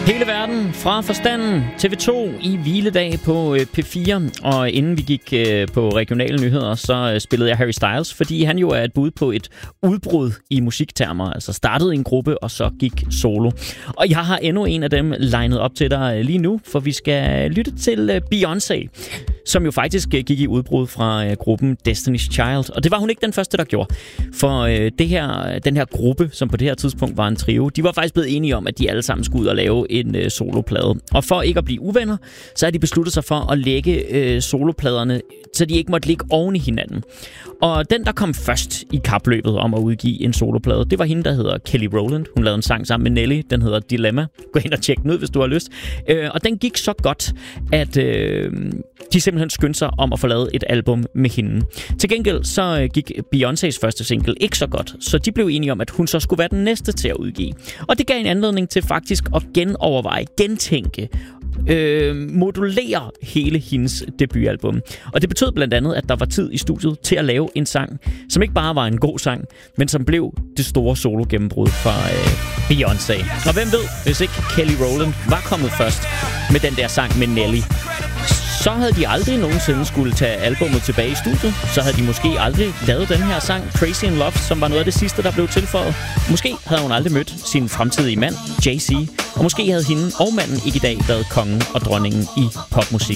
Hele verden fra forstanden. TV2 i hviledag på P4. Og inden vi gik på regionale nyheder, så spillede jeg Harry Styles, fordi han jo er et bud på et udbrud i musiktermer. Altså startede i en gruppe, og så gik solo. Og jeg har endnu en af dem legnet op til dig lige nu, for vi skal lytte til Beyoncé, som jo faktisk gik i udbrud fra gruppen Destiny's Child. Og det var hun ikke den første, der gjorde. For den her gruppe, som på det her tidspunkt var en trio, de var faktisk blevet enige om, at de alle sammen skulle ud og lave en soloplade. Og for ikke at blive uvenner, så har de besluttet sig for at lægge solopladerne, så de ikke måtte ligge oven i hinanden. Og den, der kom først i kapløbet om at udgive en soloplade, det var hende, der hedder Kelly Rowland. Hun lavede en sang sammen med Nelly, den hedder Dilemma. Gå ind og tjek den ud, hvis du har lyst. Og den gik så godt, at de simpelthen skyndte sig om at få lavet et album med hende. Til gengæld så gik Beyoncés første single ikke så godt, så de blev enige om, at hun så skulle være den næste til at udgive. Og det gav en anledning til faktisk at genoverveje, gentænke, modulere hele hendes debutalbum. Og det betød blandt andet, at der var tid i studiet til at lave en sang, som ikke bare var en god sang, men som blev det store solo-gennembrud fra Beyoncé. Og hvem ved, hvis ikke Kelly Rowland var kommet først med den der sang med Nelly, så havde de aldrig nogensinde skulle tage albummet tilbage i studiet. Så havde de måske aldrig lavet den her sang, Crazy in Love, som var noget af det sidste, der blev tilføjet. Måske havde hun aldrig mødt sin fremtidige mand, Jay-Z. Og måske havde hende og manden ikke i dag været kongen og dronningen i popmusik.